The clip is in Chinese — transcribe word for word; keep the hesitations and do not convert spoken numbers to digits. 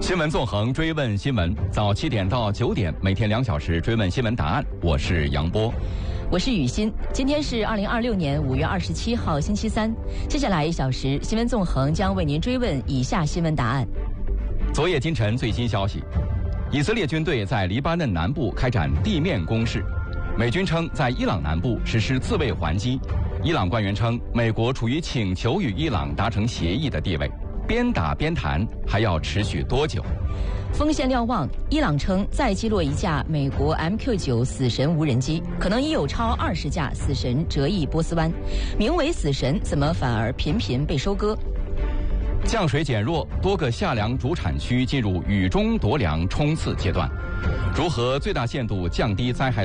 新闻纵横，追问新闻，早七点到九点，每天两小时追问新闻答案。我是杨波， 我是雨欣。今天是二零二六年五月二十七号，星期三。接下来一小时，新闻纵横将为您追问以下新闻答案。 昨夜今晨最新消息，以色列军队在黎巴嫩南部开展地面攻势，美军称在伊朗南部实施自卫还击。伊朗官员称，美国处于请求与伊朗达成协议的地位。边打边谈还要持续多久？ 锋线瞭望，伊朗称再击落一架美国 M Q 九 死神无人机，可能已有超二十架死神折翼波斯湾。名为死神，怎么反而频频被收割？ 降水减弱，多个夏粮主产区进入雨中夺粮冲刺阶段。如何最大限度降低灾害